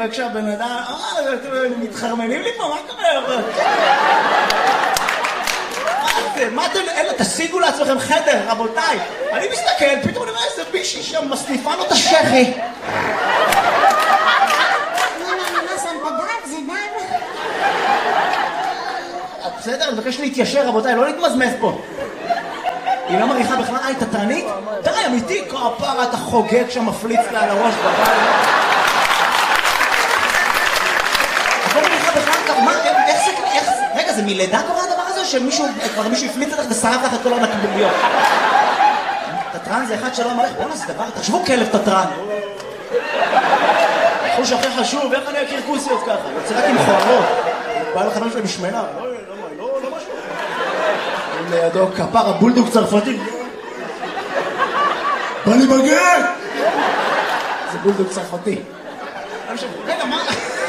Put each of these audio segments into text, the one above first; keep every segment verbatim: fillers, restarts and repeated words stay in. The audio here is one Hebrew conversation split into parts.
וכשהבן אדם, אה, אתם מתחרמנים לי פה, מה קורה? מה אתם, אלה, תשיגו לעצמכם חדר, רבותיי. אני מסתכל, פתאום אני רואה איזה בישי שם מסניפה לו את השכי. בסדר, אני מבקש להתיישר, רבותיי, לא להתמזמז פה. היא לא מריחה בכלל, אה, היא תתרנית? תראי, אמיתי, כפרה, אתה חוגג שם מפליץ לה על הראש בבית. את לא מריחה בכלל, מה, איך זה, איך זה, רגע, זה מלידה קורה הדבר הזה, שמישהו, כבר מישהו הפליץ לך ושרף לך את כל הנקבוליות? תתרן זה אחד שלא מלך, בואו נעשה דבר, תחשבו כלב תתרן. חוש הכי חשוב, איך אני אכיר כוסיות ככה? יוצא רק עם חוערות. בא לחבר שלהם משמנה, לא, לא, לא, לא משהו. לידו כפר הבולדוג צרפתי. בא לי בגן! זה בולדוג צרפתי. רגע, מה?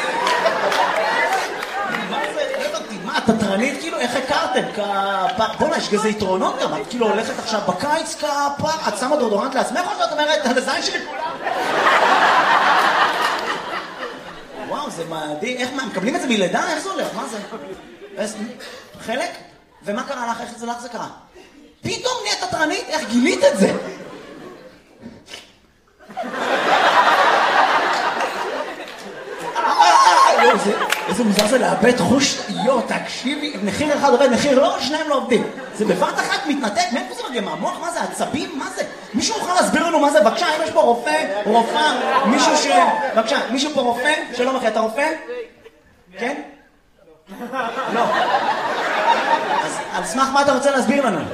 מה זה? מה, תתרנית? כאילו, איך הכרתם? כפר... בוא'נה, יש כזה יתרונות גם. את כאילו הולכת עכשיו בקיץ כפר, את שמה דורדורנט לעצמך או שאת אומרת, על הזין שלי כולם? וואו, זה מדהים. איך, מה, מקבלים את זה מלידה? איך זה הולך? מה זה? חלק? ומה קרה לך? איך זה לך זה קרה? פתאום נהיית תתרנית? איך גילית את זה? איזה מוזר זה לאבד חוש, יו, תקשיבי, מחיר אחד עובד, מחיר לא, שניים לא עובדים. זה בבת אחת מתנתק, מאיפה זה מגיע? מהמוח? מה זה? עצבים? מה זה? מישהו יכול להסביר לנו מה זה? בבקשה, אם יש פה רופא, רופאה, מישהו ש... בבקשה, מישהו פה רופא? שלום אחי, אתה רופא? כן? לא. אז על סמך מה אתה רוצה להסביר לנו?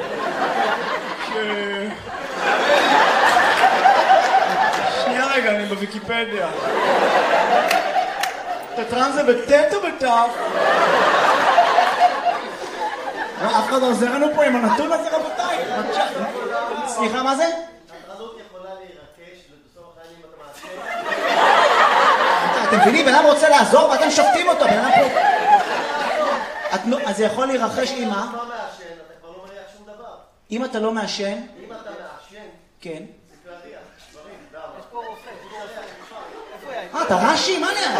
שנייה רגע, אני בוויקיפדיה. תתרן זה בטט או בטף? אף אחד עוזר לנו פה עם הנתון הזה, רבותיי. סליחה, מה זה? התרנות יכולה להירקש ובסוף החיים אתה מעשה. אתם מבינים, בן אדם רוצה לעזור ואתם שופטים אותו, בן אדם פה. אז זה יכול להירחש עם מה? אם אתה לא מעשן, אתה כבר לא מריח שום דבר. אם אתה לא מעשן? אם אתה מעשן, כן. זה להריח, דברים, למה? יש פה רופא, אה, אתה רש"י? מה נראה?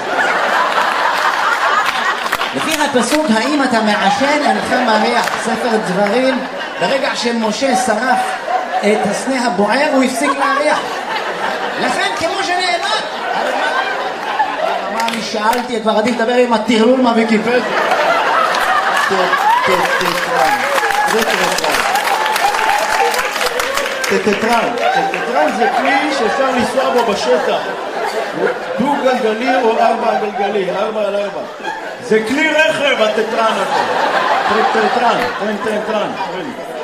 לפי הפסוק, האם אתה מעשן אינך מריח, ספר דברים, ברגע שמשה שרף את הסנה הבוער, הוא הפסיק להריח. לכן, כמו שנאמר, מה אני שאלתי, כבר עדיף לדבר עם הטרלול מהוויקיפדיה. טטטרן. זה טטטרן. טטטרן. טטטרן זה כלי שאפשר לנסוע בו בשטח. דו גלגלי או ארבע גלגלי, ארבע על ארבע. זה כלי רכב, הטטטרן הזה. טטטרן, טטטרן, טטטרן.